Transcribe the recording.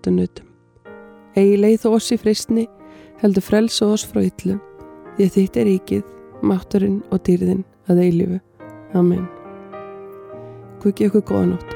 sköldunautum. Eigi leið þó oss í freistni, heldur frelsa oss frá illu, því að þitt er ríkið, mátturinn og dýrðin að eilífu. Amen. Guð gefi ykkur góða nótt.